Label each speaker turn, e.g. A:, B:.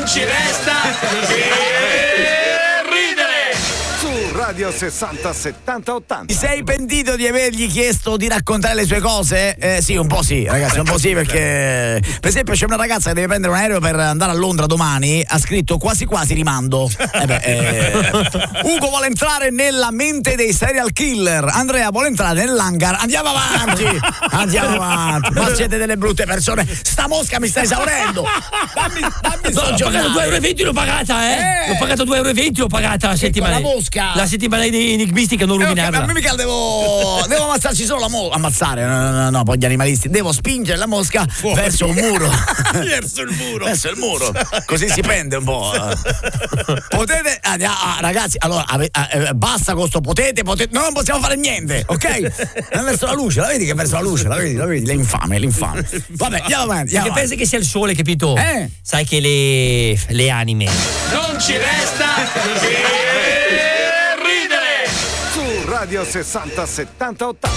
A: ci resta che ridere.
B: Su Radio 60 70 80.
C: Ti sei pentito di avergli chiesto di raccontare le sue cose? Sì, un po' sì, ragazzi, un po' sì, perché per esempio c'è una ragazza che deve prendere un aereo per andare a Londra domani, ha scritto quasi quasi rimando. Ugo vuole entrare nella mente dei serial killer, Andrea vuole entrare nell'hangar. Andiamo avanti. Ma siete delle brutte persone, sta mosca mi sta esaurendo. Dammi
D: Ho pagato 2,20 €, l'ho pagata, L'ho pagato 2,20 €, l'ho pagata la settimana.
C: La mosca.
D: La settimana enigmistica, non rovinarla.
C: Ma mica devo ammazzarci solo la mosca. Ammazzare, no, poi gli animalisti. Devo spingere la mosca verso un muro.
B: Verso il muro.
C: Così si pende un po'. Potete. Ragazzi, allora basta con sto potete. Non possiamo fare niente, ok? Verso la luce, la vedi che verso la luce, la vedi? L'infame. Vabbè, andiamo avanti.
D: Perché pensi che sia il sole, capito? Sai che le anime.
A: Non ci resta che ridere.
B: Su Radio 60 70 80.